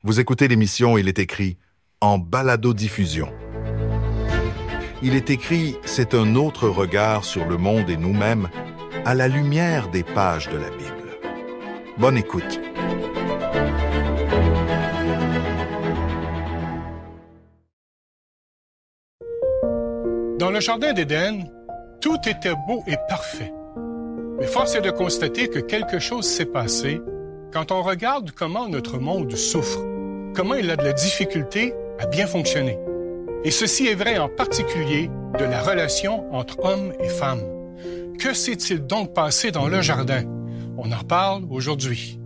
Vous écoutez l'émission Il est écrit en balado-diffusion. Il est écrit, c'est un autre regard sur le monde et nous-mêmes à la lumière des pages de la Bible. Bonne écoute. Dans le jardin d'Éden, tout était beau et parfait. Mais force est de constater que quelque chose s'est passé quand on regarde comment notre monde souffre, comment il a de la difficulté à bien fonctionner. Et ceci est vrai en particulier de la relation entre hommes et femmes. Que s'est-il donc passé dans le jardin? On en reparle aujourd'hui.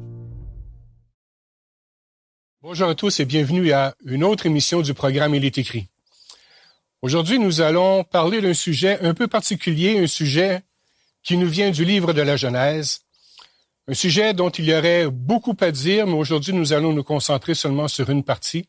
Bonjour à tous et bienvenue à une autre émission du programme Il est écrit. Aujourd'hui, nous allons parler d'un sujet un peu particulier, un sujet qui nous vient du livre de la Genèse, un sujet dont il y aurait beaucoup à dire, mais aujourd'hui, nous allons nous concentrer seulement sur une partie.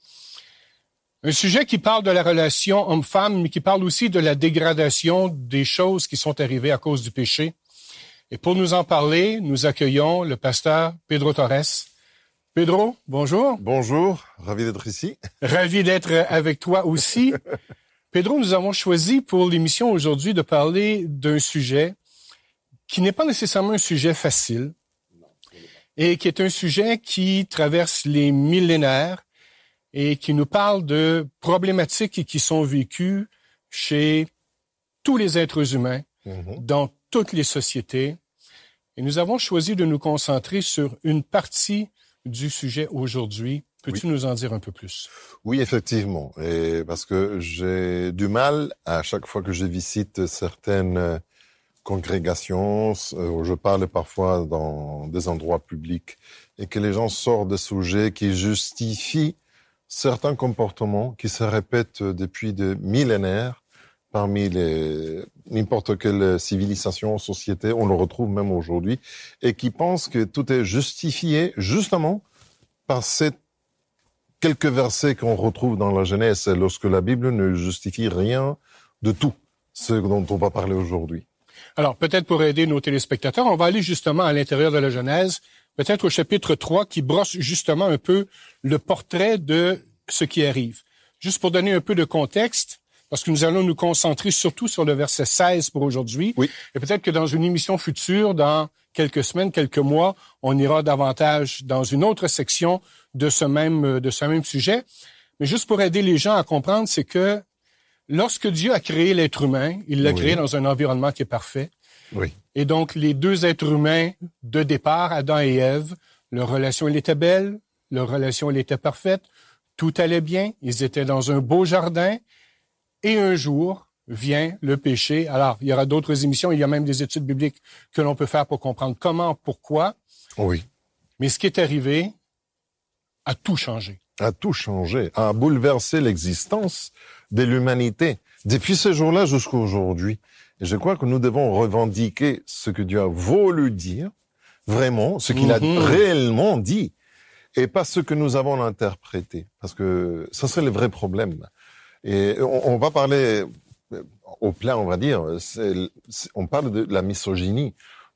Un sujet qui parle de la relation homme-femme, mais qui parle aussi de la dégradation des choses qui sont arrivées à cause du péché. Et pour nous en parler, nous accueillons le pasteur Pedro Torres. Pedro, bonjour. Bonjour, ravi d'être ici. Ravi d'être avec toi aussi. Pedro, nous avons choisi pour l'émission aujourd'hui de parler d'un sujet qui n'est pas nécessairement un sujet facile et qui est un sujet qui traverse les millénaires et qui nous parle de problématiques qui sont vécues chez tous les êtres humains, dans toutes les sociétés. Et nous avons choisi de nous concentrer sur une partie du sujet aujourd'hui. Peux-tu nous en dire un peu plus? Oui, effectivement. Et parce que j'ai du mal, à chaque fois que je visite certaines congrégations, où je parle parfois dans des endroits publics, et que les gens sortent de sujets qui justifient certains comportements qui se répètent depuis des millénaires parmi n'importe quelle civilisation, société, on le retrouve même aujourd'hui, et qui pensent que tout est justifié justement par ces quelques versets qu'on retrouve dans la Genèse, lorsque la Bible ne justifie rien de tout ce dont on va parler aujourd'hui. Alors, peut-être pour aider nos téléspectateurs, on va aller justement à l'intérieur de la Genèse, peut-être au chapitre 3, qui brosse justement un peu le portrait de ce qui arrive. Juste pour donner un peu de contexte, parce que nous allons nous concentrer surtout sur le verset 16 pour aujourd'hui. Oui. Et peut-être que dans une émission future, dans quelques semaines, quelques mois, on ira davantage dans une autre section de ce même sujet. Mais juste pour aider les gens à comprendre, c'est que lorsque Dieu a créé l'être humain, il l'a créé dans un environnement qui est parfait. Oui. Et donc, les deux êtres humains de départ, Adam et Ève, leur relation, elle était belle, leur relation, elle était parfaite, tout allait bien, ils étaient dans un beau jardin, et un jour vient le péché. Alors, il y aura d'autres émissions, il y a même des études bibliques que l'on peut faire pour comprendre comment, pourquoi. Oui. Mais ce qui est arrivé a tout changé. A tout changé, a bouleversé l'existence de l'humanité, depuis ce jour-là jusqu'à aujourd'hui. Et je crois que nous devons revendiquer ce que Dieu a voulu dire, vraiment, ce qu'il a réellement dit, et pas ce que nous avons interprété, parce que ça serait le vrai problème. Et on va parler au plein, on va dire, on parle de la misogynie,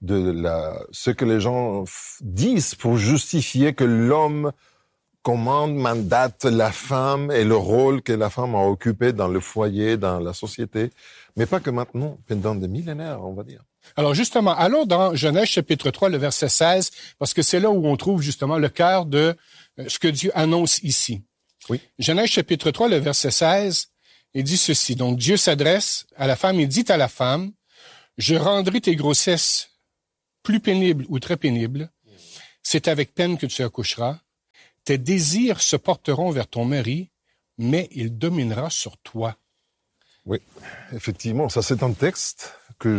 ce que les gens disent pour justifier que l'homme commande, mandate la femme et le rôle que la femme a occupé dans le foyer, dans la société, mais pas que maintenant, pendant des millénaires, on va dire. Alors justement, allons dans Genèse chapitre 3, le verset 16, parce que c'est là où on trouve justement le cœur de ce que Dieu annonce ici. Oui. Genèse chapitre 3, le verset 16, il dit ceci. Donc Dieu s'adresse à la femme et dit à la femme, « Je rendrai tes grossesses plus pénibles ou très pénibles. C'est avec peine que tu accoucheras. Tes désirs se porteront vers ton mari, mais il dominera sur toi. » Oui, effectivement, ça c'est un texte que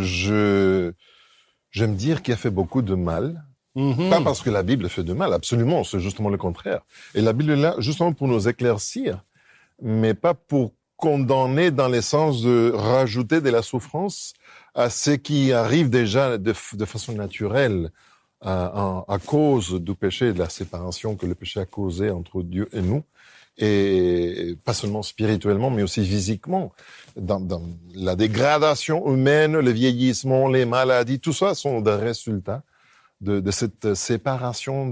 j'aime dire qui a fait beaucoup de mal. Pas parce que la Bible fait de mal, absolument, c'est justement le contraire. Et la Bible est là justement pour nous éclaircir, mais pas pour condamner dans le sens de rajouter de la souffrance à ce qui arrive déjà de façon naturelle à cause du péché et de la séparation que le péché a causé entre Dieu et nous. Et pas seulement spirituellement, mais aussi physiquement. Dans la dégradation humaine, le vieillissement, les maladies, tout ça sont des résultats de cette séparation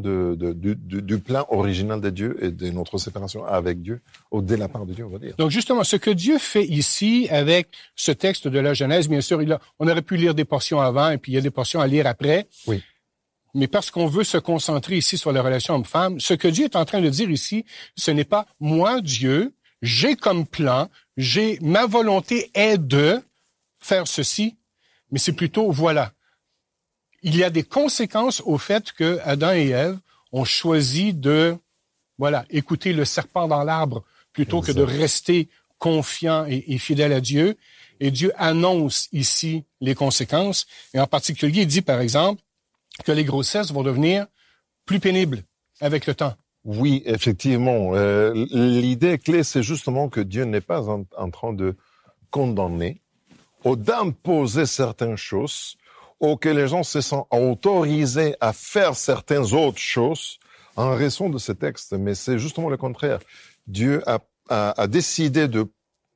du plan original de Dieu et de notre séparation avec Dieu, dès la part de Dieu, on va dire. Donc justement, ce que Dieu fait ici avec ce texte de la Genèse, bien sûr, on aurait pu lire des portions avant et puis il y a des portions à lire après. Oui. Mais parce qu'on veut se concentrer ici sur la relation homme-femme, ce que Dieu est en train de dire ici, ce n'est pas moi, Dieu, j'ai comme plan, ma volonté est de faire ceci, mais c'est plutôt, voilà. Il y a des conséquences au fait que Adam et Ève ont choisi de, écouter le serpent dans l'arbre plutôt que de rester confiants et fidèles à Dieu. Et Dieu annonce ici les conséquences. Et en particulier, il dit, par exemple, que les grossesses vont devenir plus pénibles avec le temps. Oui, effectivement. L'idée clé, c'est justement que Dieu n'est pas en train de condamner ou d'imposer certaines choses ou que les gens se sentent autorisés à faire certaines autres choses en raison de ce texte. Mais c'est justement le contraire. Dieu a décidé de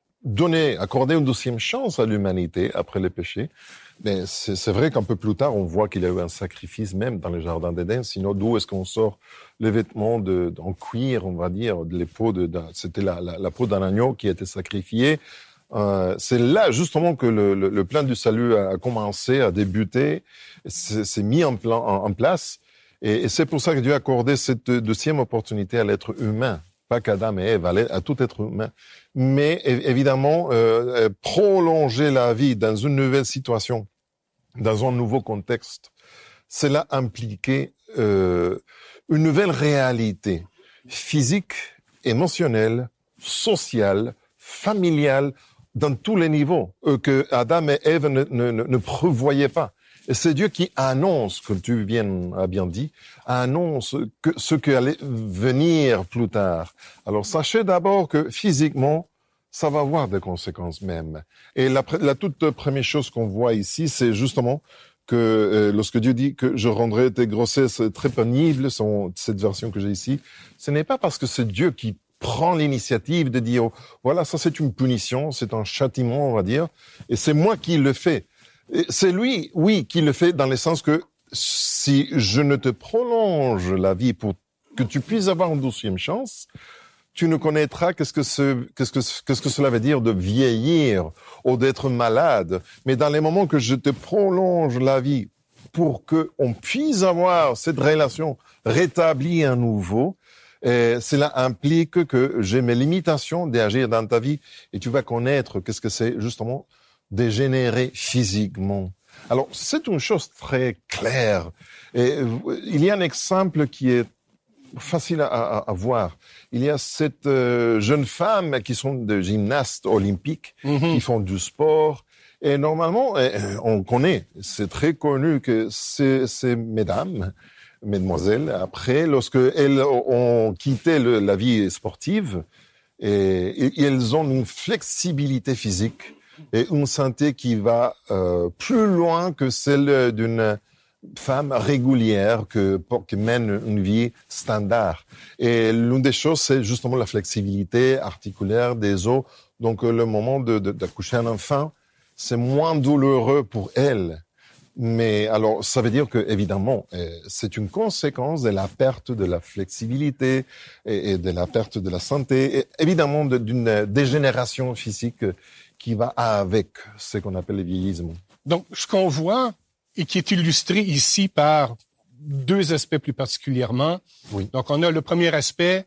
accorder une 12e chance à l'humanité après le péché. Mais c'est vrai qu'un peu plus tard, on voit qu'il y a eu un sacrifice même dans le jardin d'Éden. Sinon, d'où est-ce qu'on sort les vêtements en cuir, on va dire, de l'épeau c'était la peau d'un agneau qui a été sacrifiée. C'est là justement que le plan du salut a commencé, a débuté, s'est mis en place. Et c'est pour ça que Dieu a accordé cette 2e opportunité à l'être humain, pas qu'Adam et Ève, à tout être humain. Mais évidemment, prolonger la vie dans une nouvelle situation, dans un nouveau contexte, cela impliquait une nouvelle réalité physique, émotionnelle, sociale, familiale, dans tous les niveaux, que Adam et Ève ne prévoyaient pas. Et c'est Dieu qui annonce, comme tu as bien dit, annonce ce qui allait venir plus tard. Alors sachez d'abord que physiquement, ça va avoir des conséquences même. Et la toute première chose qu'on voit ici, c'est justement que lorsque Dieu dit que je rendrai tes grossesses très pénibles, cette version que j'ai ici, ce n'est pas parce que c'est Dieu qui prend l'initiative de dire, voilà, ça c'est une punition, c'est un châtiment, on va dire, et c'est moi qui le fais. Et c'est lui, oui, qui le fait dans le sens que si je ne te prolonge la vie pour que tu puisses avoir une 12e chance, tu ne connaîtras qu'est-ce que cela veut dire de vieillir ou d'être malade. Mais dans les moments que je te prolonge la vie pour que on puisse avoir cette relation rétablie à nouveau, cela implique que j'ai mes limitations d'agir dans ta vie et tu vas connaître qu'est-ce que c'est justement dégénérer physiquement. Alors, c'est une chose très claire. Et il y a un exemple qui est facile à voir. Il y a cette jeune femme qui sont des gymnastes olympiques, qui font du sport. Et normalement, on connaît, c'est très connu que ces mesdemoiselles, après, lorsqu'elles ont quitté la vie sportive, et elles ont une flexibilité physique et une santé qui va plus loin que celle d'une femme régulière qui mène une vie standard. Et l'une des choses, c'est justement la flexibilité articulaire des os. Donc, le moment d'accoucher un enfant, c'est moins douloureux pour elle. Mais alors, ça veut dire que évidemment, c'est une conséquence de la perte de la flexibilité et de la perte de la santé, et évidemment d'une dégénération physique qui va avec ce qu'on appelle le vieillissement. Donc, ce qu'on voit et qui est illustré ici par 2 aspects plus particulièrement. Oui. Donc, on a le premier aspect,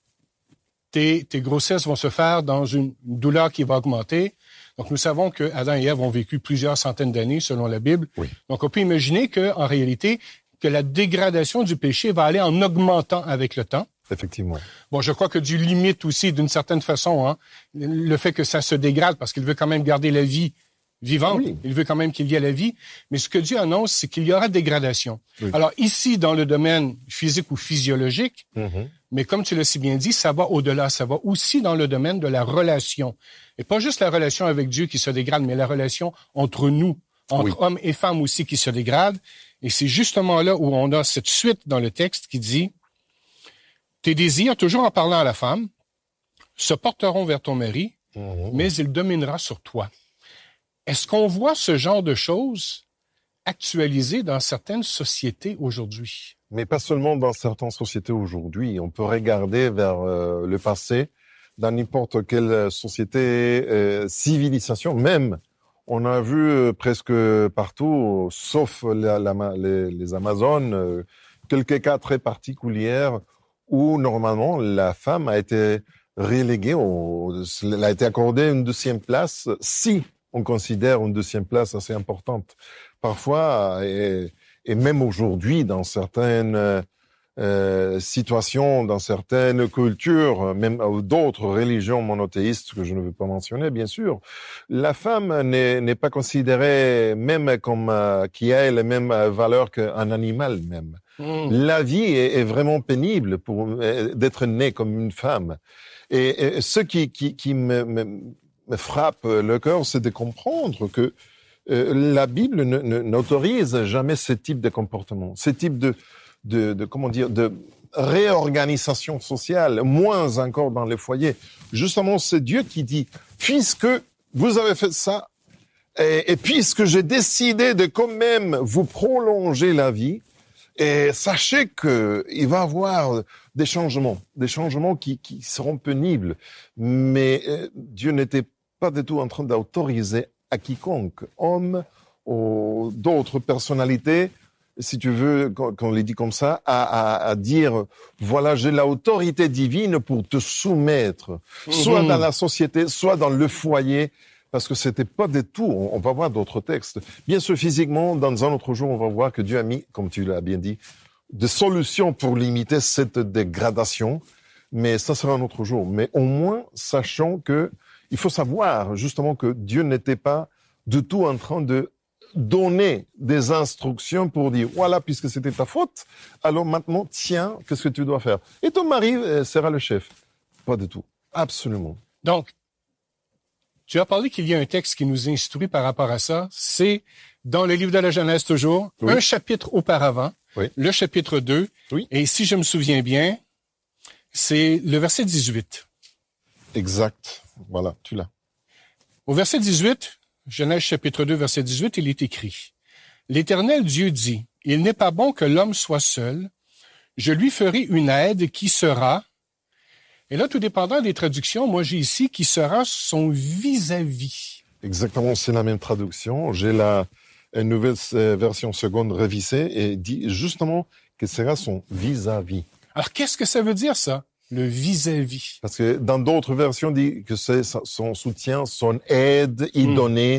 tes grossesses vont se faire dans une douleur qui va augmenter. Donc, nous savons que Adam et Ève ont vécu plusieurs centaines d'années, selon la Bible. Oui. Donc, on peut imaginer qu'en réalité, que la dégradation du péché va aller en augmentant avec le temps. Effectivement. Bon, je crois que Dieu limite aussi, d'une certaine façon, le fait que ça se dégrade, parce qu'il veut quand même garder la vie vivante. Oui. Il veut quand même qu'il y ait la vie. Mais ce que Dieu annonce, c'est qu'il y aura dégradation. Oui. Alors, ici, dans le domaine physique ou physiologique, mais comme tu l'as si bien dit, ça va au-delà. Ça va aussi dans le domaine de la relation. Et pas juste la relation avec Dieu qui se dégrade, mais la relation entre nous, entre hommes et femmes aussi qui se dégrade. Et c'est justement là où on a cette suite dans le texte qui dit « Tes désirs, toujours en parlant à la femme, se porteront vers ton mari, mais il dominera sur toi. » Est-ce qu'on voit ce genre de choses actualisé dans certaines sociétés aujourd'hui. Mais pas seulement dans certaines sociétés aujourd'hui. On peut regarder vers le passé, dans n'importe quelle société, civilisation. Même, on a vu presque partout, sauf les Amazones, quelques cas très particuliers où normalement la femme a été reléguée, elle a été accordée une deuxième place, si on considère une deuxième place assez importante. Parfois, et même aujourd'hui, dans certaines situations, dans certaines cultures, même d'autres religions monothéistes que je ne veux pas mentionner, bien sûr, la femme n'est pas considérée même comme qui a les mêmes valeurs qu'un animal même. La vie est vraiment pénible pour d'être née comme une femme. Et ce qui me frappe le cœur, c'est de comprendre que la Bible n'autorise jamais ce type de comportement, ce type de réorganisation sociale, moins encore dans les foyers. Justement, c'est Dieu qui dit, puisque vous avez fait ça, et puisque j'ai décidé de quand même vous prolonger la vie, et sachez que il va y avoir des changements qui seront pénibles. Mais Dieu n'était pas du tout en train d'autoriser à quiconque, homme ou d'autres personnalités, si tu veux, qu'on les dit comme ça, à dire, voilà, j'ai l'autorité divine pour te soumettre, soit dans la société, soit dans le foyer, parce que c'était pas du tout, on va voir d'autres textes. Bien sûr, physiquement, dans un autre jour, on va voir que Dieu a mis, comme tu l'as bien dit, des solutions pour limiter cette dégradation, mais ça sera un autre jour. Mais au moins, sachant que, il faut savoir, justement, que Dieu n'était pas du tout en train de donner des instructions pour dire, voilà, puisque c'était ta faute, alors maintenant, tiens, qu'est-ce que tu dois faire? Et ton mari sera le chef. Pas du tout. Absolument. Donc, tu as parlé qu'il y a un texte qui nous instruit par rapport à ça. C'est dans le livre de la Genèse toujours, oui. Un chapitre auparavant, oui. Le chapitre 2. Oui. Et si je me souviens bien, c'est le verset 18. Exact. Voilà, tu l'as. Au verset 18, Genèse chapitre 2, verset 18, il est écrit, « L'Éternel Dieu dit, « Il n'est pas bon que l'homme soit seul. Je lui ferai une aide qui sera... » Et là, tout dépendant des traductions, moi j'ai ici « qui sera son vis-à-vis ». Exactement, c'est la même traduction. J'ai une nouvelle version seconde révisée et dit justement que sera son vis-à-vis. Alors, qu'est-ce que ça veut dire, ça? Le vis-à-vis. Parce que dans d'autres versions, on dit que c'est son soutien, son aide idonnée.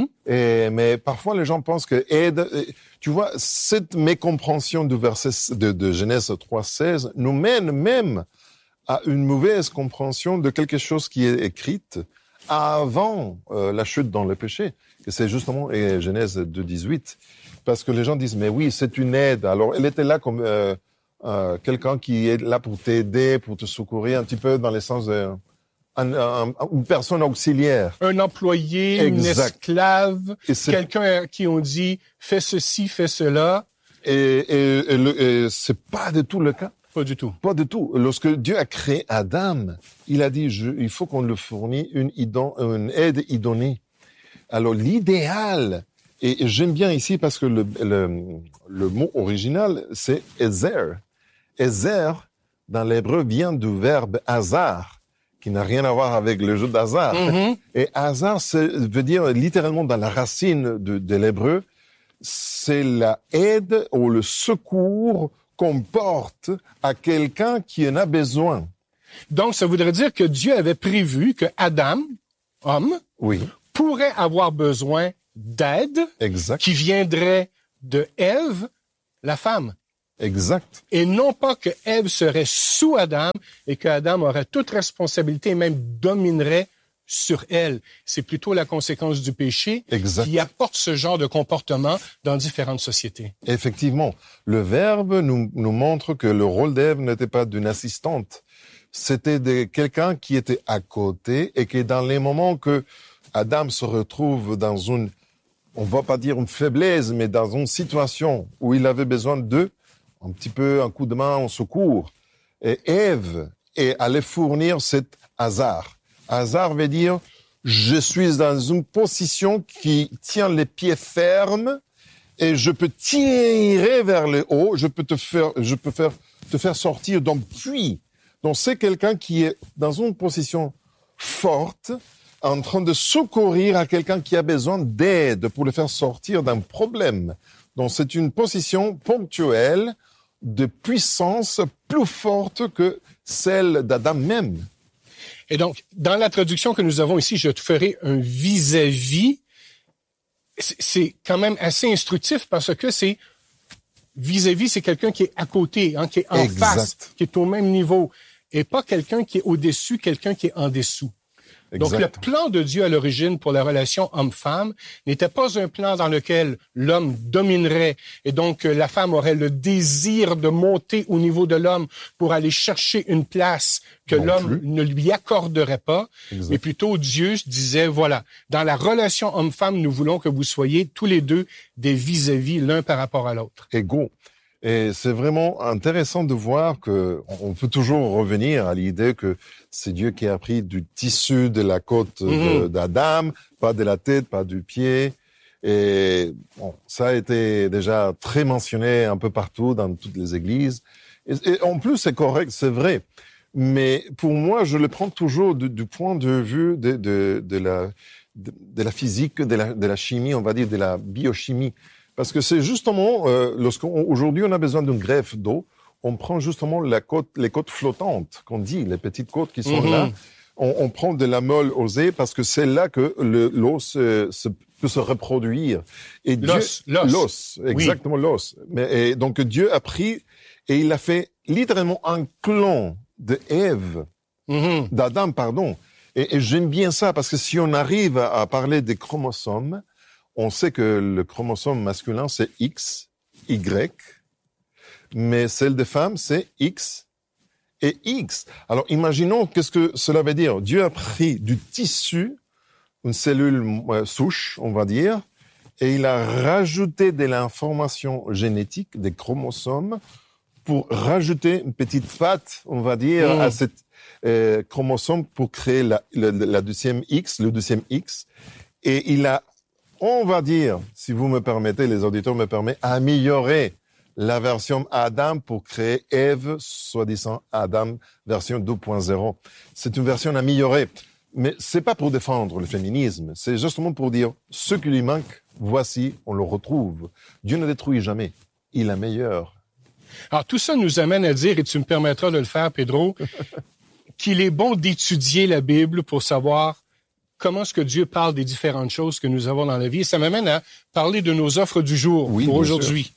Mais parfois, les gens pensent que aide... Tu vois, cette mécompréhension du verset de Genèse 3,16 nous mène même à une mauvaise compréhension de quelque chose qui est écrite avant la chute dans le péché. Et c'est justement Genèse 2,18. Parce que les gens disent, mais oui, c'est une aide. Alors, elle était là comme... quelqu'un qui est là pour t'aider, pour te secourir, un petit peu dans le sens une personne auxiliaire. Un employé, exact. Une esclave, quelqu'un à qui on dit « fais ceci, fais cela ». Et c'est pas du tout le cas. Pas du tout. Pas du tout. Lorsque Dieu a créé Adam, il a dit il faut qu'on le fournisse une aide idonnée. Alors l'idéal... Et j'aime bien ici parce que le mot original, c'est « ezer ». Ezer, dans l'hébreu, vient du verbe « hasard », qui n'a rien à voir avec le jeu d'hasard. Et « hasard », veut dire littéralement dans la racine de l'hébreu, c'est la aide ou le secours qu'on porte à quelqu'un qui en a besoin. Donc, ça voudrait dire que Dieu avait prévu que Adam, homme, pourrait avoir besoin d'aide, exact. Qui viendrait de Ève, la femme. Exact. Et non pas que Ève serait sous Adam et que Adam aurait toute responsabilité et même dominerait sur elle. C'est plutôt la conséquence du péché qui apporte ce genre de comportement dans différentes sociétés. Effectivement. Le Verbe nous montre que le rôle d'Ève n'était pas d'une assistante. C'était de quelqu'un qui était à côté et que dans les moments que Adam se retrouve dans une, on va pas dire une faiblesse, mais dans une situation où il avait besoin un petit peu un coup de main, un secours. Et Ève est allée fournir cet hasard. Hasard veut dire, je suis dans une position qui tient les pieds fermes et je peux tirer vers le haut, je peux te faire sortir d'un puits. Donc c'est quelqu'un qui est dans une position forte, en train de secourir à quelqu'un qui a besoin d'aide pour le faire sortir d'un problème. Donc c'est une position ponctuelle de puissance plus forte que celle d'Adam même. Et donc, dans la traduction que nous avons ici, je te ferai un vis-à-vis. C'est quand même assez instructif parce que c'est vis-à-vis, c'est quelqu'un qui est à côté, hein, qui est en face, qui est au même niveau, et pas quelqu'un qui est au-dessus, quelqu'un qui est en dessous. Donc, le plan de Dieu à l'origine pour la relation homme-femme n'était pas un plan dans lequel l'homme dominerait et donc la femme aurait le désir de monter au niveau de l'homme pour aller chercher une place que l'homme ne lui accorderait pas, mais plutôt Dieu disait, voilà, dans la relation homme-femme, nous voulons que vous soyez tous les deux des vis-à-vis l'un par rapport à l'autre. Égaux. Et c'est vraiment intéressant de voir que on peut toujours revenir à l'idée que c'est Dieu qui a pris du tissu de la côte d'Adam, pas de la tête, pas du pied. Et bon, ça a été déjà très mentionné un peu partout dans toutes les églises. Et en plus, c'est correct, c'est vrai. Mais pour moi, je le prends toujours du point de vue de la physique, de la chimie, on va dire, de la biochimie. Parce que c'est justement, aujourd'hui on a besoin d'une greffe d'eau, on prend justement les côtes flottantes, qu'on dit, les petites côtes qui sont là. On prend de la molle osée parce que c'est là que l'os peut se reproduire. Et l'os, exactement, oui. L'os. Et donc Dieu a pris et il a fait littéralement un clone de Ève, d'Adam, pardon. Et j'aime bien ça parce que si on arrive à parler des chromosomes, on sait que le chromosome masculin, c'est X, Y, mais celle des femmes, c'est X et X. Alors, imaginons qu'est-ce que cela veut dire. Dieu a pris du tissu, une cellule souche, on va dire, et il a rajouté de l'information génétique, des chromosomes, pour rajouter une petite patte, on va dire, à cette chromosome pour créer la deuxième X, le deuxième X. Et il a, on va dire, si vous me permettez, les auditeurs me permettent, améliorer la version Adam pour créer Ève, soi-disant Adam, version 2.0. C'est une version améliorée. Mais c'est pas pour défendre le féminisme. C'est justement pour dire, ce qui lui manque, voici, on le retrouve. Dieu ne détruit jamais. Il améliore. Alors, tout ça nous amène à dire, et tu me permettras de le faire, Pedro, qu'il est bon d'étudier la Bible pour savoir comment est-ce que Dieu parle des différentes choses que nous avons dans la vie. Et ça m'amène à parler de nos offres du jour pour aujourd'hui.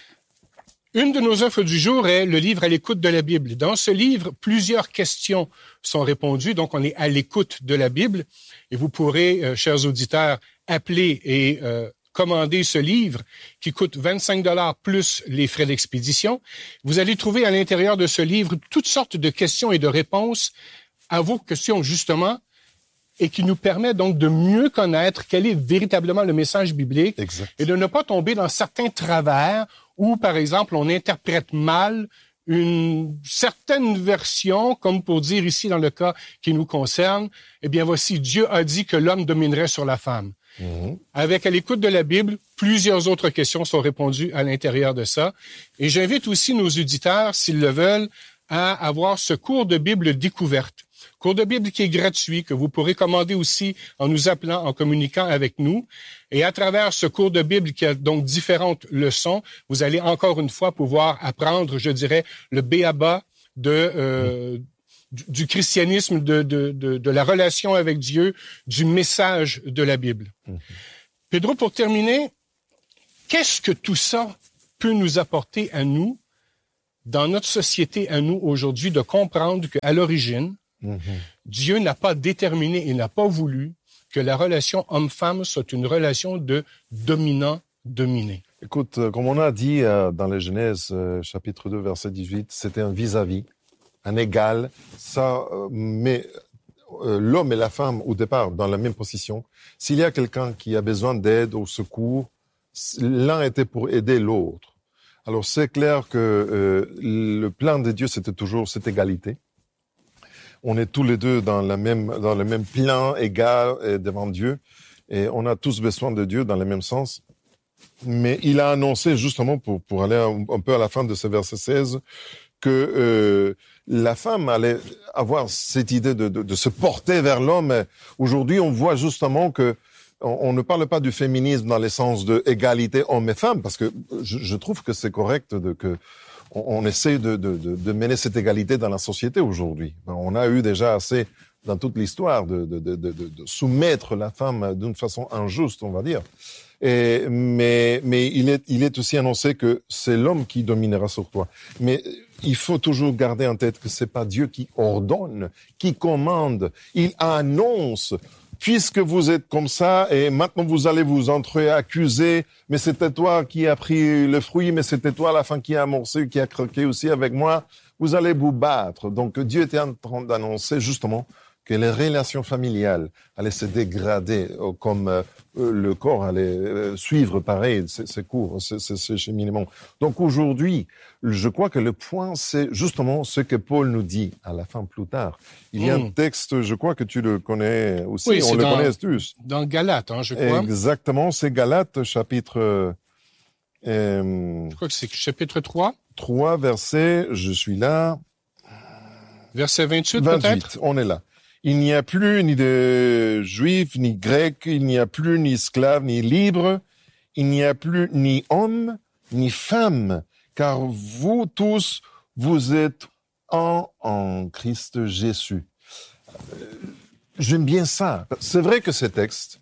Une de nos offres du jour est le livre « À l'écoute de la Bible ». Dans ce livre, plusieurs questions sont répondues. Donc, on est à l'écoute de la Bible. Et vous pourrez, chers auditeurs, appeler et commander ce livre qui coûte 25 $ plus les frais d'expédition. Vous allez trouver à l'intérieur de ce livre toutes sortes de questions et de réponses à vos questions, justement, et qui nous permet donc de mieux connaître quel est véritablement le message biblique et de ne pas tomber dans certains travers où, par exemple, on interprète mal une certaine version, comme pour dire ici dans le cas qui nous concerne, eh bien voici, Dieu a dit que l'homme dominerait sur la femme. Avec à l'écoute de la Bible, plusieurs autres questions sont répondues à l'intérieur de ça. Et j'invite aussi nos auditeurs, s'ils le veulent, à avoir ce cours de Bible découverte. Cours de Bible qui est gratuit, que vous pourrez commander aussi en nous appelant, en communiquant avec nous. Et à travers ce cours de Bible qui a donc différentes leçons, vous allez encore une fois pouvoir apprendre, je dirais, le b.a.-ba du christianisme, de la relation avec Dieu, du message de la Bible. Pedro, pour terminer, qu'est-ce que tout ça peut nous apporter à nous, dans notre société à nous aujourd'hui, de comprendre qu'à l'origine, Dieu n'a pas déterminé et n'a pas voulu que la relation homme-femme soit une relation de dominant-dominé. Écoute, comme on a dit dans la Genèse, chapitre 2, verset 18, c'était un vis-à-vis, un égal. Ça met l'homme et la femme, au départ, dans la même position. S'il y a quelqu'un qui a besoin d'aide ou secours, l'un était pour aider l'autre. Alors, c'est clair que le plan de Dieu, c'était toujours cette égalité. On est tous les deux dans le même plan égal devant Dieu, et on a tous besoin de Dieu dans le même sens. Mais il a annoncé, justement, pour aller un peu à la fin de ce verset 16, que la femme allait avoir cette idée de se porter vers l'homme. Aujourd'hui, on voit justement que on ne parle pas du féminisme dans le sens de égalité hommes et femmes, parce que je trouve que c'est correct que on essaie de mener cette égalité dans la société aujourd'hui. On a eu déjà assez dans toute l'histoire de soumettre la femme d'une façon injuste, on va dire. Mais il est aussi annoncé que c'est l'homme qui dominera sur toi. Mais il faut toujours garder en tête que c'est pas Dieu qui ordonne, qui commande. Il annonce. Puisque vous êtes comme ça, et maintenant vous allez vous accuser, mais c'était toi qui as pris le fruit, mais c'était toi à la fin qui a amorcé, qui a croqué aussi avec moi, vous allez vous battre. Donc Dieu était en train d'annoncer justement que les relations familiales allaient se dégrader, comme le corps allait suivre pareil ces cours, ces cheminements. Donc aujourd'hui, je crois que le point, c'est justement ce que Paul nous dit à la fin plus tard. Il y a un texte, je crois que tu le connais aussi, oui, on le connaît tous. Dans Galates, je crois. Exactement, c'est Galates, chapitre... je crois que c'est chapitre 3. 3, verset, je suis là. Verset 28, 28, peut-être? On est là. Il n'y a plus ni de juifs, ni grecs, il n'y a plus ni esclaves, ni libres, il n'y a plus ni hommes, ni femmes, car vous tous, vous êtes en Christ Jésus. J'aime bien ça. C'est vrai que ce texte,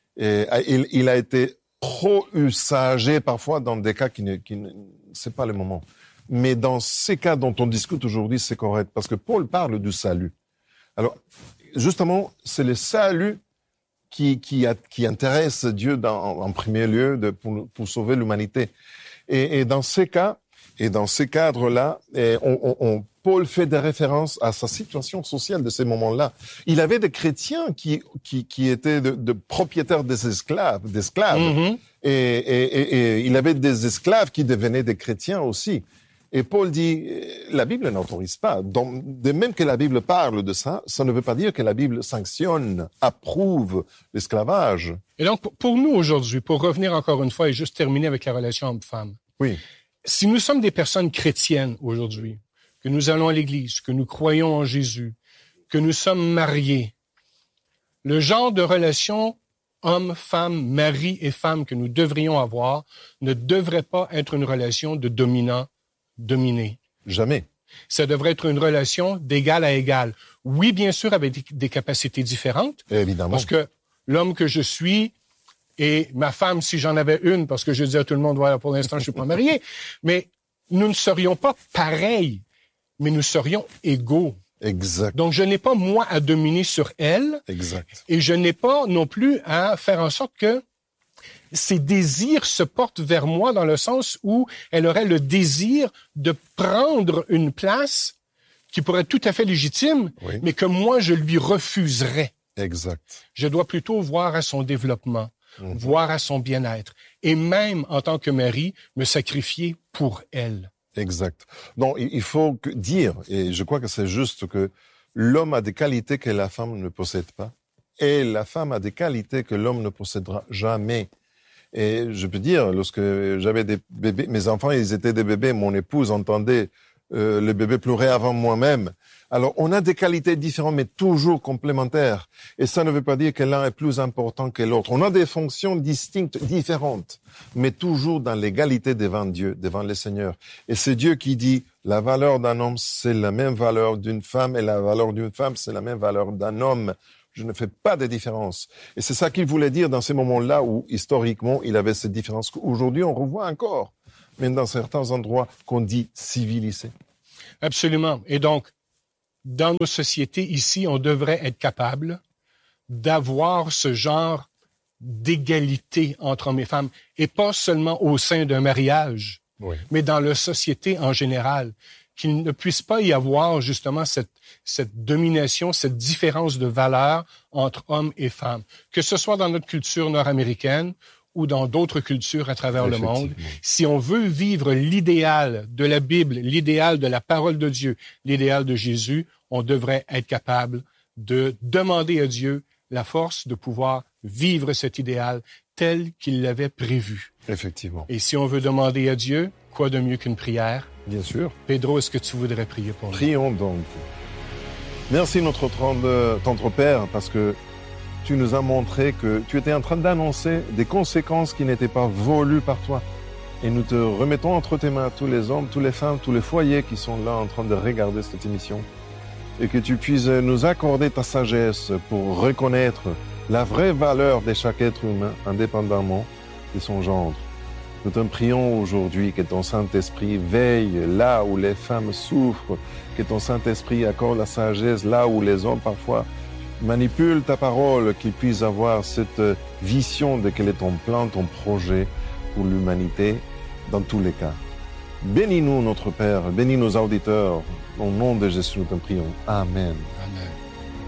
il a été trop usagé parfois dans des cas qui c'est pas le moment. Mais dans ces cas dont on discute aujourd'hui, c'est correct, parce que Paul parle du salut. Alors, justement, c'est le salut qui intéresse Dieu en premier lieu pour sauver l'humanité. Et dans ces cas, et dans ces cadres-là, Paul fait des références à sa situation sociale de ces moments-là. Il avait des chrétiens qui étaient de propriétaires d'esclaves. Mm-hmm. Et il avait des esclaves qui devenaient des chrétiens aussi. Et Paul dit, la Bible n'autorise pas. De même que la Bible parle de ça, ça ne veut pas dire que la Bible sanctionne, approuve l'esclavage. Et donc, pour nous aujourd'hui, pour revenir encore une fois et juste terminer avec la relation homme-femme. Oui. Si nous sommes des personnes chrétiennes aujourd'hui, que nous allons à l'église, que nous croyons en Jésus, que nous sommes mariés, le genre de relation homme, femme, mari et femme que nous devrions avoir ne devrait pas être une relation de dominant-dominé. Jamais. Ça devrait être une relation d'égal à égal. Oui, bien sûr, avec des capacités différentes. Évidemment. Parce que l'homme que je suis et ma femme, si j'en avais une, parce que je dis à tout le monde, voilà, pour l'instant, je suis pas marié, mais nous ne serions pas pareils, mais nous serions égaux. Exact. Donc, je n'ai pas, moi, à dominer sur elle. Exact. Et je n'ai pas non plus à faire en sorte que ses désirs se portent vers moi dans le sens où elle aurait le désir de prendre une place qui pourrait être tout à fait légitime, oui, mais que moi, je lui refuserais. Exact. Je dois plutôt voir à son développement, voir à son bien-être, et même, en tant que mari, me sacrifier pour elle. Exact. Donc, il faut dire, et je crois que c'est juste, que l'homme a des qualités que la femme ne possède pas, et la femme a des qualités que l'homme ne possédera jamais. Et je peux dire, lorsque j'avais des bébés, mes enfants, ils étaient des bébés, mon épouse entendait le bébé pleurer avant moi-même. Alors, on a des qualités différentes, mais toujours complémentaires. Et ça ne veut pas dire que l'un est plus important que l'autre. On a des fonctions distinctes, différentes, mais toujours dans l'égalité devant Dieu, devant le Seigneur. Et c'est Dieu qui dit, la valeur d'un homme, c'est la même valeur d'une femme, et la valeur d'une femme, c'est la même valeur d'un homme. Je ne fais pas de différence. Et c'est ça qu'il voulait dire dans ces moments-là où, historiquement, il avait cette différence qu'aujourd'hui, on revoit encore, même dans certains endroits qu'on dit civilisés. Absolument. Et donc, dans nos sociétés ici, on devrait être capable d'avoir ce genre d'égalité entre hommes et femmes, et pas seulement au sein d'un mariage, oui, mais dans la société en général, qu'il ne puisse pas y avoir justement cette domination, cette différence de valeur entre hommes et femmes, que ce soit dans notre culture nord-américaine ou dans d'autres cultures à travers le monde. Si on veut vivre l'idéal de la Bible, l'idéal de la parole de Dieu, l'idéal de Jésus, on devrait être capable de demander à Dieu la force de pouvoir vivre cet idéal tel qu'il l'avait prévu. Effectivement. Et si on veut demander à Dieu, quoi de mieux qu'une prière? Bien sûr. Pedro, est-ce que tu voudrais prier pour nous? Prions donc. Merci notre tendre Père, parce que tu nous as montré que tu étais en train d'annoncer des conséquences qui n'étaient pas voulues par toi. Et nous te remettons entre tes mains tous les hommes, toutes les femmes, tous les foyers qui sont là en train de regarder cette émission. Et que tu puisses nous accorder ta sagesse pour reconnaître la vraie valeur de chaque être humain, indépendamment de son genre. Nous te prions aujourd'hui que ton Saint-Esprit veille là où les femmes souffrent, que ton Saint-Esprit accorde la sagesse là où les hommes parfois manipulent ta parole, qu'ils puissent avoir cette vision de quel est ton plan, ton projet pour l'humanité dans tous les cas. Bénis-nous, notre Père, bénis nos auditeurs. Au nom de Jésus, nous te prions. Amen. Amen.